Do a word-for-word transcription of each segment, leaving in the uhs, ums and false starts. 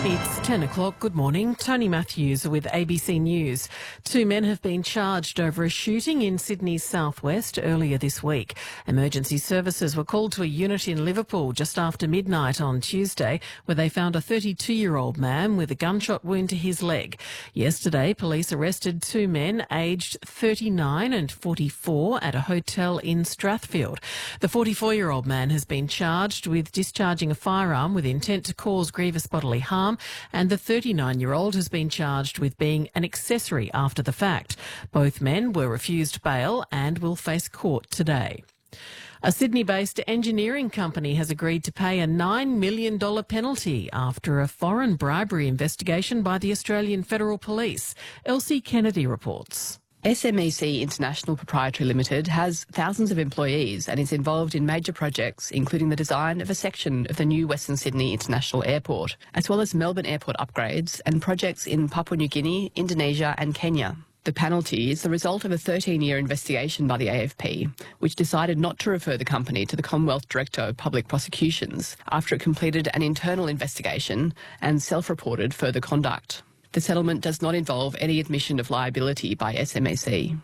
It's ten o'clock. Good morning. Tony Matthews with A B C News. Two men have been charged over a shooting in Sydney's southwest earlier this week. Emergency services were called to a unit in Liverpool just after midnight on Tuesday, where they found a thirty-two-year-old man with a gunshot wound to his leg. Yesterday, police arrested two men aged thirty-nine and forty-four at a hotel in Strathfield. The forty-four-year-old man has been charged with discharging a firearm with intent to cause grievous bodily harm, and the thirty-nine-year-old has been charged with being an accessory after the fact. Both men were refused bail and will face court today. A Sydney-based engineering company has agreed to pay a nine million dollars penalty after a foreign bribery investigation by the Australian Federal Police. Elsie Kennedy reports. S M E C International Proprietary Limited has thousands of employees and is involved in major projects, including the design of a section of the new Western Sydney International Airport, as well as Melbourne Airport upgrades and projects in Papua New Guinea, Indonesia and Kenya. The penalty is the result of a thirteen-year investigation by the A F P, which decided not to refer the company to the Commonwealth Director of Public Prosecutions after it completed an internal investigation and self-reported further conduct. The settlement does not involve any admission of liability by S M E C.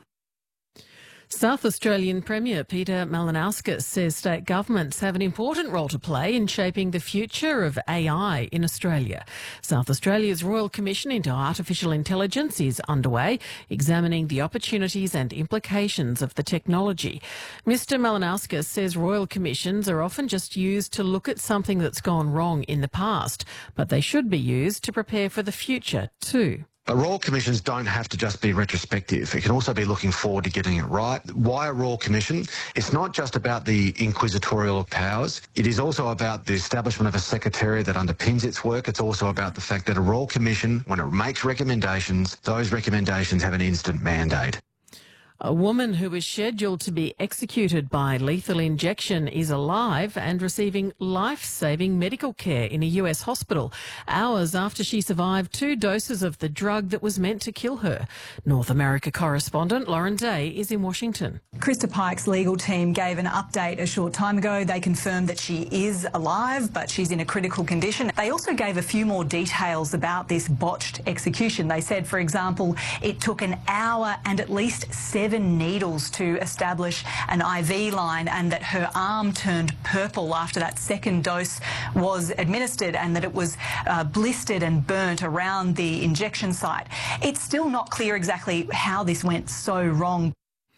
South Australian Premier Peter Malinauskas says state governments have an important role to play in shaping the future of A I in Australia. South Australia's Royal Commission into Artificial Intelligence is underway, examining the opportunities and implications of the technology. Mister Malinauskas says Royal Commissions are often just used to look at something that's gone wrong in the past, but they should be used to prepare for the future too. But Royal Commissions don't have to just be retrospective. It can also be looking forward to getting it right. Why a Royal Commission? It's not just about the inquisitorial powers. It is also about the establishment of a secretariat that underpins its work. It's also about the fact that a Royal Commission, when it makes recommendations, those recommendations have an instant mandate. A woman who was scheduled to be executed by lethal injection is alive and receiving life-saving medical care in a U S hospital, hours after she survived two doses of the drug that was meant to kill her. North America correspondent Lauren Day is in Washington. Krista Pike's legal team gave an update a short time ago. They confirmed that she is alive, but she's in a critical condition. They also gave a few more details about this botched execution. They said, for example, it took an hour and at least seven needles to establish an I V line, and that her arm turned purple after that second dose was administered, and that it was uh, blistered and burnt around the injection site. It's still not clear exactly how this went so wrong.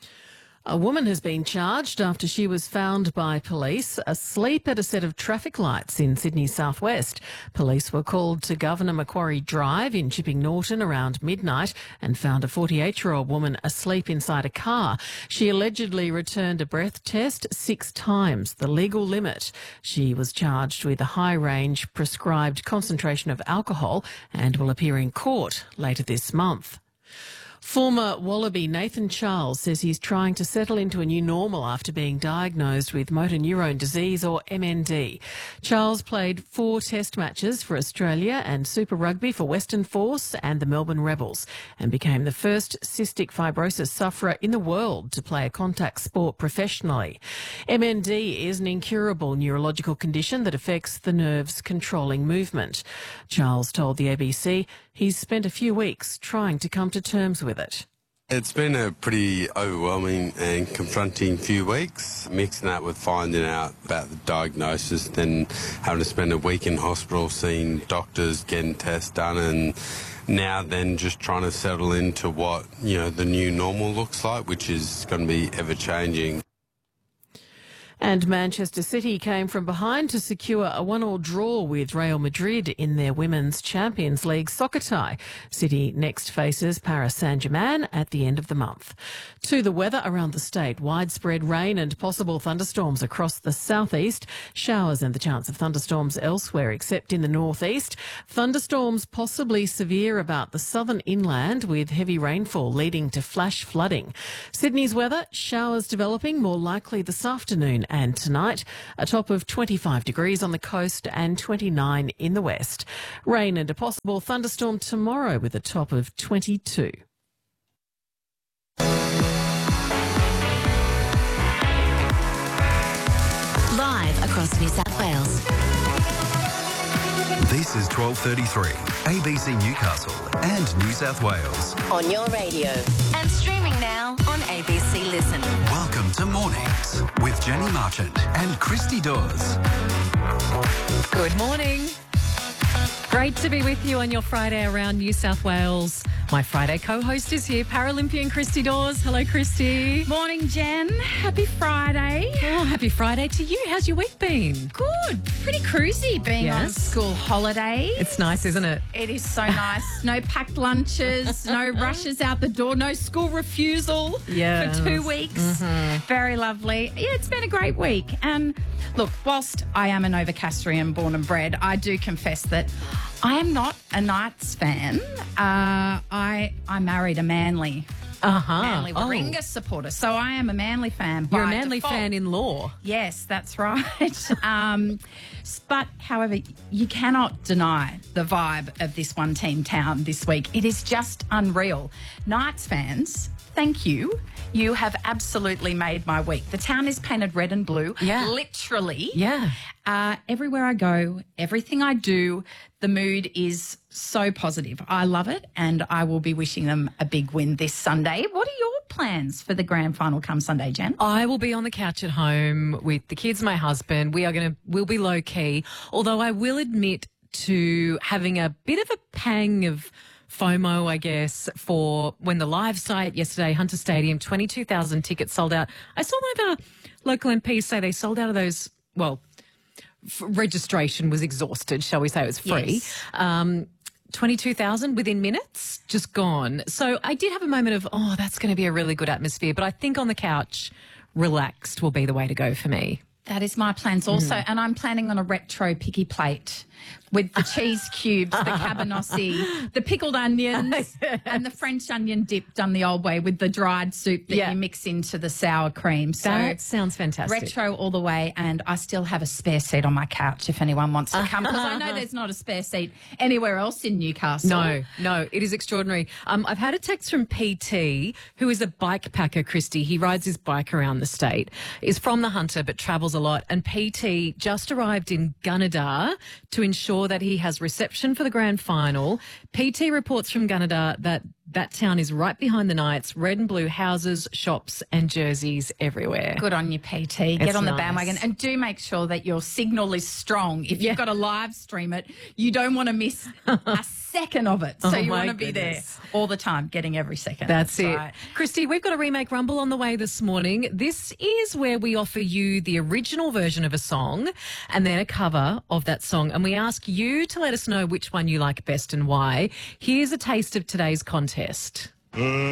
A woman has been charged after she was found by police asleep at a set of traffic lights in Sydney's southwest. Police were called to Governor Macquarie Drive in Chipping Norton around midnight and found a forty-eight-year-old woman asleep inside a car. She allegedly returned a breath test six times, the legal limit. She was charged with a high-range prescribed concentration of alcohol and will appear in court later this month. Former Wallaby Nathan Charles says he's trying to settle into a new normal after being diagnosed with motor neurone disease, or M N D. Charles played four test matches for Australia and Super Rugby for Western Force and the Melbourne Rebels, and became the first cystic fibrosis sufferer in the world to play a contact sport professionally. M N D is an incurable neurological condition that affects the nerves controlling movement. Charles told the A B C he's spent a few weeks trying to come to terms with it. It's been a pretty overwhelming and confronting few weeks, mixing that with finding out about the diagnosis, then having to spend a week in hospital seeing doctors, getting tests done, and now then just trying to settle into what, you know, the new normal looks like, which is going to be ever-changing. And Manchester City came from behind to secure a one-all draw with Real Madrid in their Women's Champions League soccer tie. City next faces Paris Saint-Germain at the end of the month. To the weather around the state, widespread rain and possible thunderstorms across the southeast, showers and the chance of thunderstorms elsewhere except in the northeast. Thunderstorms possibly severe about the southern inland with heavy rainfall leading to flash flooding. Sydney's weather, showers developing more likely this afternoon and tonight, a top of twenty-five degrees on the coast and twenty-nine in the west. Rain and a possible thunderstorm tomorrow with a top of twenty-two. Live across New South Wales. This is twelve thirty-three, A B C Newcastle and New South Wales. On your radio and streaming now on A B C Listen. Welcome to Mornings with Jenny Marchant and Christy Dawes. Good morning. Great to be with you on your Friday around New South Wales. My Friday co-host is here, Paralympian Christy Dawes. Hello, Christy. Morning, Jen. Happy Friday. Oh, happy Friday to you. How's your week been? Good. Pretty cruisy being on Yes. school holiday. It's nice, isn't it? It is so nice. No packed lunches, no rushes out the door, no school refusal Yes. for two weeks. Very lovely. Yeah, it's been a great week. And look, whilst I am a Novocastrian born and bred, I do confess that I am not a Knights fan. Uh, I I married a Manly, Uh-huh. Manly Oh, Warringah supporter, so I am a Manly fan. you're a by Manly default. fan in law. Yes, that's right. um, s- but, however, you cannot deny the vibe of this one-team town this week. It is just unreal. Knights fans, thank you. You have absolutely made my week. The town is painted red and blue. Yeah. Literally. Yeah. Uh, everywhere I go, everything I do, the mood is so positive. I love it, and I will be wishing them a big win this Sunday. What are your plans for the grand final come Sunday, Jen? I will be on the couch at home with the kids, my husband. We are going to, we'll be low key. Although I will admit to having a bit of a pang of FOMO, I guess, for when the live site yesterday, Hunter Stadium, twenty-two thousand tickets sold out. I saw one of our local M Ps say they sold out of those, well, f- registration was exhausted, shall we say. It was free. Yes. Um, twenty-two thousand within minutes, just gone. So I did have a moment of, oh, that's going to be a really good atmosphere. But I think on the couch, relaxed will be the way to go for me. That is my plans also. And I'm planning on a retro picky plate with the cheese cubes, the cabanossi, the pickled onions, and the French onion dip done the old way with the dried soup that Yeah. you mix into the sour cream. So That sounds fantastic. retro all the way, and I still have a spare seat on my couch if anyone wants to come, because I know there's not a spare seat anywhere else in Newcastle. No, no, it is extraordinary. Um, I've had a text from P T, who is a bike packer, Christy. He rides his bike around the state, is from the Hunter but travels a lot. And P T just arrived in Gunnedah to ensure that he has reception for the grand final. P T reports from Gunnedah that that town is right behind the Knights, red and blue houses, shops and jerseys everywhere. Good on you, P T. Get It's on the nice. bandwagon, and do make sure that your signal is strong. If Yeah. you've got to live stream it, you don't want to miss a second of it. So Oh, you my want to be goodness. there all the time, getting every second. That's it. right. Christy, we've got a Remake Rumble on the way this morning. This is where we offer you the original version of a song and then a cover of that song. And we ask you to let us know which one you like best and why. Here's a taste of today's contest.